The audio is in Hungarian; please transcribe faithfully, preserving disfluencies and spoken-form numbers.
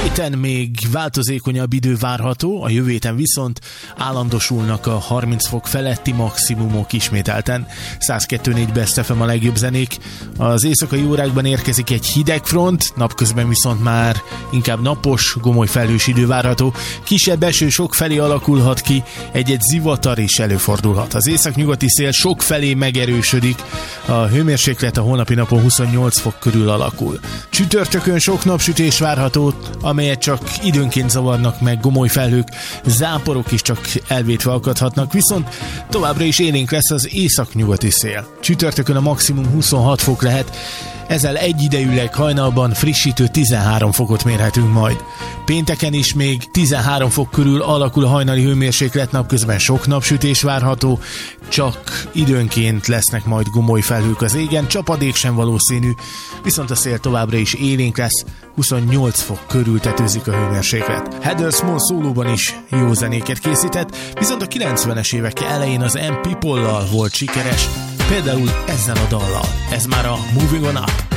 héten még változékonyabb idő várható, a jövő héten viszont állandósulnak a harminc fok feletti maximumok ismételten. száz kettő pont négy Best ef em a legjobb zenék. Az éjszakai órákban érkezik egy hideg front, napközben viszont már inkább napos, gomoly felhős idő várható. Kisebb eső sok felé alakulhat ki, egy-egy zivatar is előfordulhat. Az északnyugati szél sok felé megerősödik, a hőmérséklet a holnapi napon huszonnyolc fok körül alakul. Csütörtökön sok napsütés várható, amelyet csak időnként zavarnak meg gomoly felhők, záporok is csak elvétve akadhatnak, viszont továbbra is élénk lesz az északnyugati szél. Csütörtökön a maximum huszonhat fok lehet, ezzel egyidejűleg hajnalban frissítő tizenhárom fokot mérhetünk majd. Pénteken is még tizenhárom fok körül alakul a hajnali hőmérséklet, napközben sok napsütés várható, csak időnként lesznek majd gomoly felhők az égen, csapadék sem valószínű, viszont a szél továbbra is élénk lesz, huszonnyolc fok körül tetőzik a hőmérséklet. Heather Small szólóban is jó zenéket készített, viszont a kilencvenes évek elején az M People-lal volt sikeres, például ezzel a dallal. Ez már a Moving On Up.